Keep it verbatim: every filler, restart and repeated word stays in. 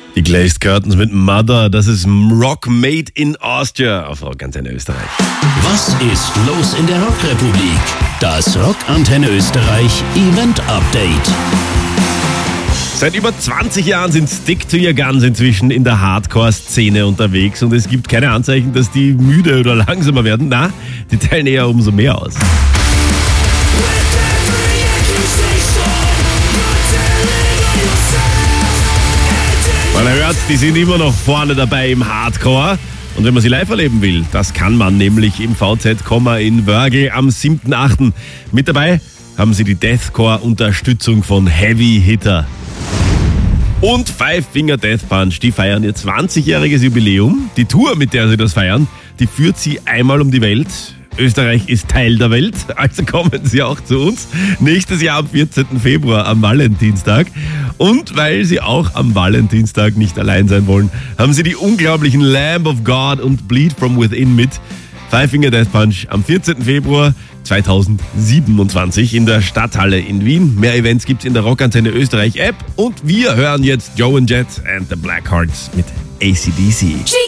Die Glazed Curtains mit Mother, das ist Rock Made in Austria auf Rockantenne Österreich. Was ist los in der Rockrepublik? Das Rockantenne Österreich Event Update. Seit über zwanzig Jahren sind Stick to Your Guns inzwischen in der Hardcore-Szene unterwegs und es gibt keine Anzeichen, dass die müde oder langsamer werden. Na, die teilen eher umso mehr aus. Man hört, die sind immer noch vorne dabei im Hardcore. Und wenn man sie live erleben will, das kann man nämlich im V Z in Wörgl am siebten achten Mit dabei haben sie die Deathcore-Unterstützung von Heavy Hitter. Und Five Finger Death Punch, die feiern ihr zwanzigjähriges Jubiläum. Die Tour, mit der sie das feiern, die führt sie einmal um die Welt. Österreich ist Teil der Welt, also kommen sie auch zu uns. Nächstes Jahr am vierzehnten Februar am Valentinstag. Und weil sie auch am Valentinstag nicht allein sein wollen, haben sie die unglaublichen Lamb of God und Bleed from Within mit. Five Finger Death Punch am vierzehnten Februar zweitausendsiebenundzwanzig in der Stadthalle in Wien. Mehr Events gibt's in der Rockantenne Österreich App. Und wir hören jetzt Joan Jett and the Blackhearts mit A C D C.